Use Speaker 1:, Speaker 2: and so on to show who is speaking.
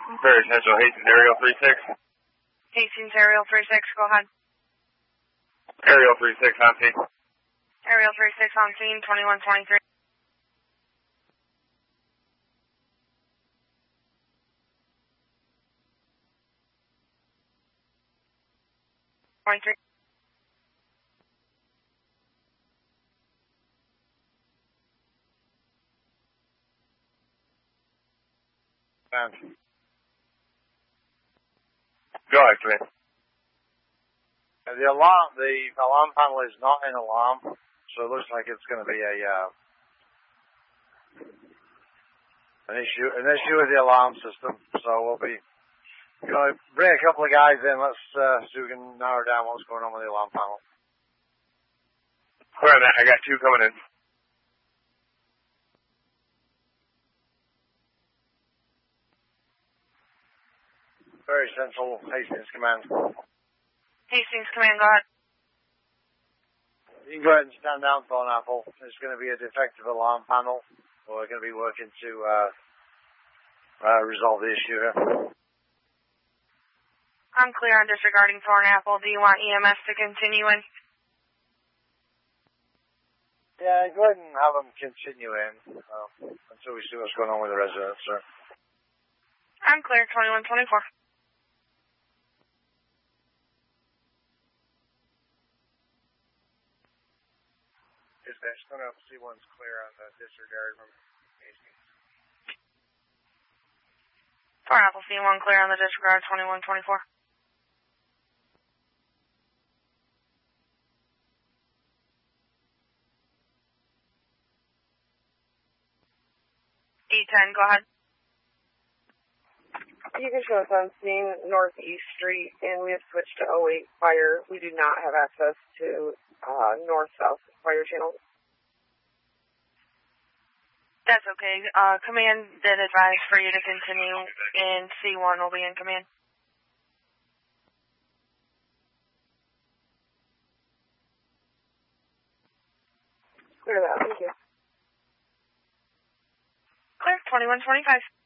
Speaker 1: Very Central, Hastings Aerial 36.
Speaker 2: Hastings Aerial 36, go ahead.
Speaker 1: Aerial 36 on scene.
Speaker 2: Aerial 36 on scene, 2123.
Speaker 1: Go ahead, Command.
Speaker 3: The alarm panel is not in alarm, so it looks like it's going to be an issue with the alarm system. So we'll be going to bring a couple of guys in. Let's see if we can narrow down what's going on with the alarm panel.
Speaker 1: All right, Matt, I got 2 coming in.
Speaker 3: Very Central, Hastings Command.
Speaker 2: Hastings Command, go ahead.
Speaker 3: You can go ahead and stand down, Thornapple. There's going to be a defective alarm panel. We're going to be working to resolve the issue here.
Speaker 2: I'm clear on disregarding Thornapple. Do you want EMS to continue in?
Speaker 3: Yeah, go ahead and have them continue in until we see what's going on with the residents, sir.
Speaker 2: I'm clear, 2124.
Speaker 3: Dispatch, Thornapple C1's clear on the disregard from Hastings.
Speaker 2: Thornapple C1 clear on the disregard, 2124. E10, go ahead.
Speaker 4: You can show us on scene Northeast Street, and we have switched to 08 fire. We do not have access to north-south fire channels.
Speaker 2: That's okay. Command did advise for you to continue, and C1 will be in command.
Speaker 4: Clear that. Thank you.
Speaker 2: Clear, 2125.